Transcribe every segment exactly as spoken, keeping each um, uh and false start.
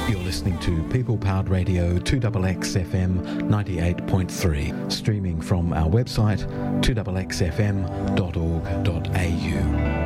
You're listening to People Powered Radio two X X F M ninety-eight point three, streaming from our website two x x f m dot org dot a u.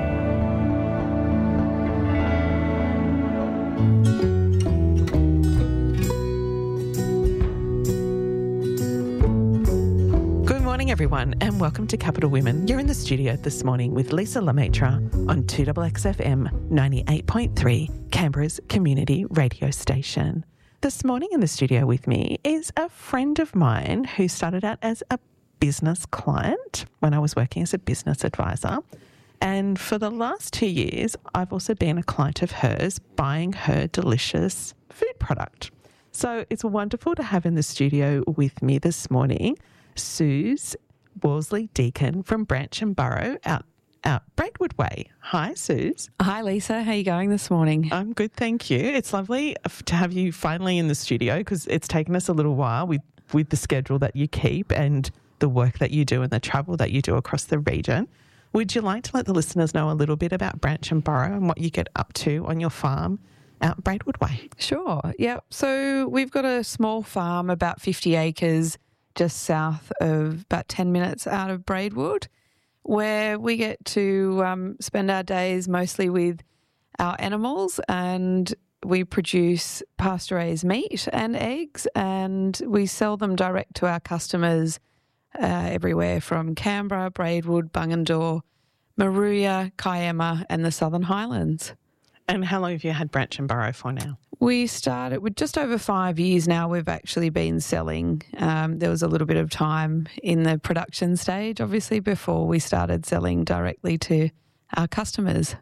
Everyone, and welcome to Capital Women. You're in the studio this morning with Lisa Lemaitre on two X X F M ninety-eight point three, Canberra's community radio station. This morning in the studio with me is a friend of mine who started out as a business client when I was working as a business advisor. And for the last two years, I've also been a client of hers buying her delicious food product. So it's wonderful to have in the studio with me this morning Suze Worsley Deacon from Branch and Burrow out, out Braidwood Way. Hi, Suze. Hi, Lisa. How are you going this morning? I'm good, thank you. It's lovely to have you finally in the studio because it's taken us a little while with, with the schedule that you keep and the work that you do and the travel that you do across the region. Would you like to let the listeners know a little bit about Branch and Burrow and what you get up to on your farm out Braidwood Way? Sure. Yeah. So we've got a small farm, about fifty acres, just south of about ten minutes out of Braidwood, where we get to um, spend our days mostly with our animals, and we produce pasture-raised meat and eggs, and we sell them direct to our customers uh, everywhere from Canberra, Braidwood, Bungendore, Moruya, Kiama and the Southern Highlands. And how long have you had Branch and Burrow for now? We started with just over five years now. We've actually been selling. Um, there was a little bit of time in the production stage, obviously, before we started selling directly to our customers.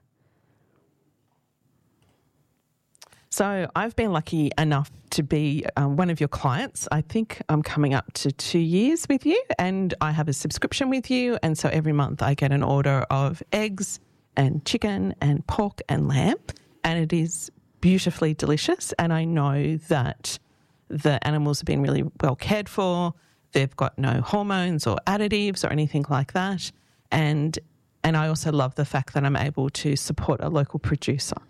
So I've been lucky enough to be um, one of your clients. I think I'm coming up to two years with you, and I have a subscription with you. And so every month I get an order of eggs and chicken and pork and lamb, and it is beautifully delicious. And I know that the animals have been really well cared for. They've got no hormones or additives or anything like that. And and I also love the fact that I'm able to support a local producer.